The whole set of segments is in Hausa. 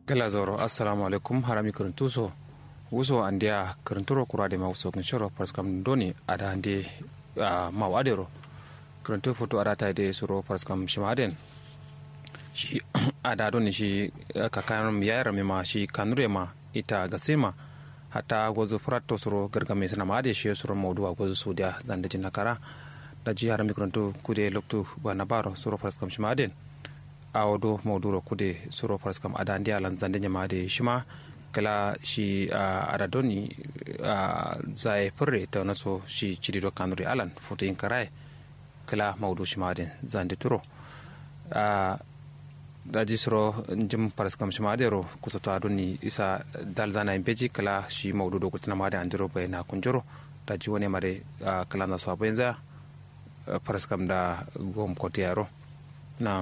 gala zoro assalamu alaikum harami kuruntuso wuso andia kurunturo kurade ma wuso kunshoro paraskam doni ada ande ma wadero kuruntu foto ada ta de suro paraskam shimaden shi ada doni shi kakan yayar ma shi kanure ma ita gasema hata gozo fratto suro gargame sana ma de shi suro mawduwa gozo sudia zande jinakara da ji harami kuruntu kude loktu bana baro suro paraskam shimaden awodo mawduro kude suro paraskam ada ndi alan zande nyama de shima kala shi aradoni zai furre ta naso shi chirido kanuri alan foto in karai kala mawdu shima de zande turo da ji suro jim paraskam shima de ro kusoto adoni isa dalzana impeji kala shi mawdu do kutina ma de andiro bayna kunjoro da ji wone mare kala na so abenza paraskam da gom kotiyaro na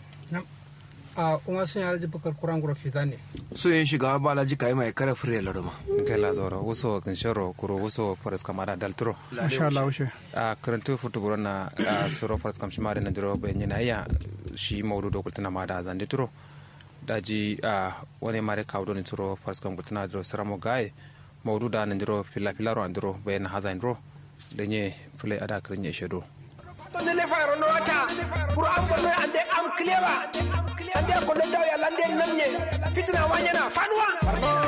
kuma sun yi bakar kuran gura fita ne so yin shiga ba laji kai mai kare fure ladoma gala zoro wuso kan shoro kuro wuso faras kamara daltro masha Allah wuce karantu futu burona soro faras kam shimare na diro ben yana ya shi mawdu do kultana ma da zande turo daji wani mare kawdo ni turo faras kam kultana diro saramo gae mawdu da na diro filaro andiro ben hazan ro denye fule ada krenye shedo to ne le faro no ata pour am ko ande am clewa ande ko do daw ya lande namne fitna wanyana fanwa